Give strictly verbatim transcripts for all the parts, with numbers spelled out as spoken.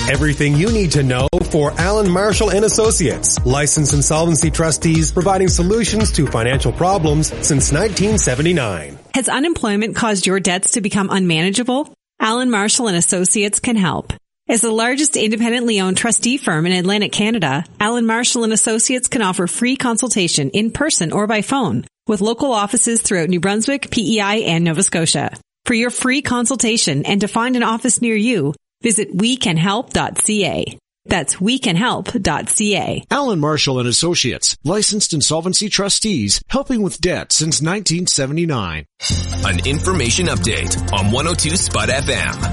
Everything you need to know for Allen Marshall and Associates, licensed insolvency trustees providing solutions to financial problems since nineteen seventy-nine. Has unemployment caused your debts to become unmanageable? Allen Marshall and Associates can help. As the largest independently owned trustee firm in Atlantic Canada, Allen Marshall and Associates can offer free consultation in person or by phone with local offices throughout New Brunswick, P E I, and Nova Scotia. For your free consultation and to find an office near you, visit we can help dot c a. That's we can help dot c a. Allen Marshall and Associates, licensed insolvency trustees, helping with debt since nineteen seventy-nine. An information update on one oh two Spud F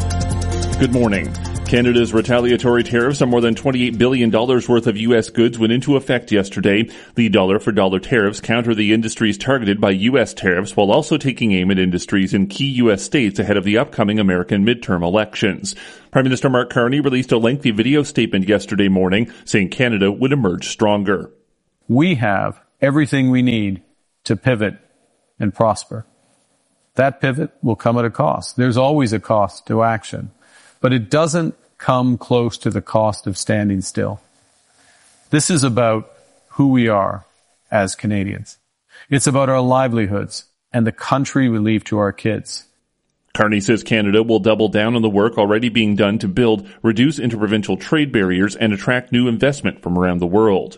M. Good morning. Canada's retaliatory tariffs on more than twenty-eight billion dollars worth of U S goods went into effect yesterday. The dollar-for-dollar tariffs counter the industries targeted by U S tariffs while also taking aim at industries in key U S states ahead of the upcoming American midterm elections. Prime Minister Mark Carney released a lengthy video statement yesterday morning saying Canada would emerge stronger. We have everything we need to pivot and prosper. That pivot will come at a cost. There's always a cost to action, but it doesn't come close to the cost of standing still. This is about who we are as Canadians. It's about our livelihoods and the country we leave to our kids. Carney says Canada will double down on the work already being done to build, reduce interprovincial trade barriers, and attract new investment from around the world.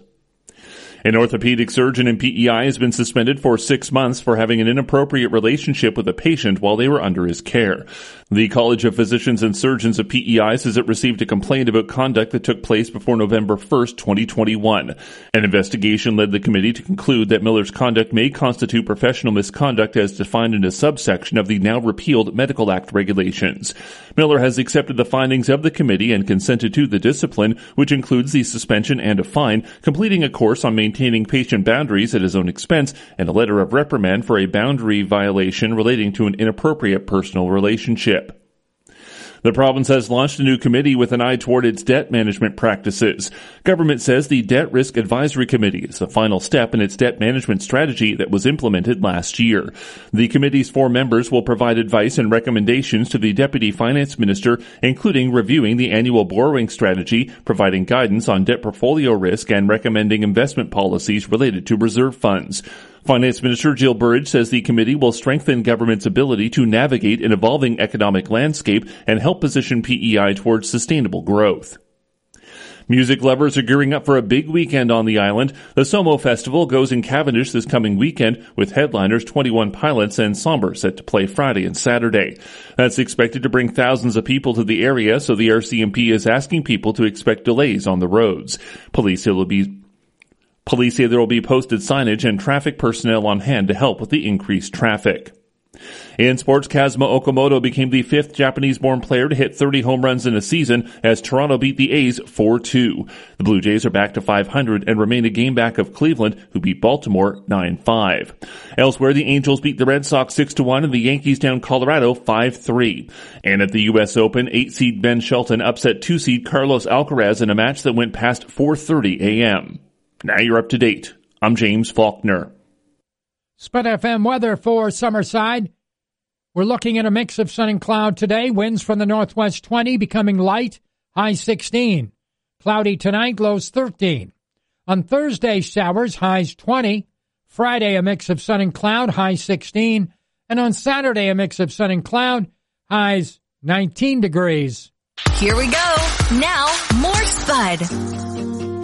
An orthopedic surgeon in P E I has been suspended for six months for having an inappropriate relationship with a patient while they were under his care. The College of Physicians and Surgeons of P E I says it received a complaint about conduct that took place before November first, twenty twenty-one. An investigation led the committee to conclude that Miller's conduct may constitute professional misconduct as defined in a subsection of the now repealed Medical Act regulations. Miller has accepted the findings of the committee and consented to the discipline, which includes the suspension and a fine, completing a course on maintaining patient boundaries at his own expense, and a letter of reprimand for a boundary violation relating to an inappropriate personal relationship. The province has launched a new committee with an eye toward its debt management practices. Government says the Debt Risk Advisory Committee is the final step in its debt management strategy that was implemented last year. The committee's four members will provide advice and recommendations to the Deputy Finance Minister, including reviewing the annual borrowing strategy, providing guidance on debt portfolio risk, and recommending investment policies related to reserve funds. Finance Minister Jill Burridge says the committee will strengthen government's ability to navigate an evolving economic landscape and help position P E I towards sustainable growth. Music lovers are gearing up for a big weekend on the island. The Somo Festival goes in Cavendish this coming weekend, with headliners twenty-one Pilots and Somber set to play Friday and Saturday. That's expected to bring thousands of people to the area, so the R C M P is asking people to expect delays on the roads. Police say will be Police say there will be posted signage and traffic personnel on hand to help with the increased traffic. In sports, Kazuma Okamoto became the fifth Japanese-born player to hit thirty home runs in a season as Toronto beat the A's four two. The Blue Jays are back to five hundred and remain a game back of Cleveland, who beat Baltimore nine five. Elsewhere, the Angels beat the Red Sox six to one and the Yankees down Colorado five three. And at the U S Open, eight-seed Ben Shelton upset two-seed Carlos Alcaraz in a match that went past four thirty a.m. Now you're up to date. I'm James Faulkner. Spud F M weather for Summerside. We're looking at a mix of sun and cloud today. Winds from the northwest twenty, becoming light, high sixteen. Cloudy tonight, lows thirteen. On Thursday, showers, highs twenty. Friday, a mix of sun and cloud, high sixteen. And on Saturday, a mix of sun and cloud, highs nineteen degrees. Here we go. Now, more Spud.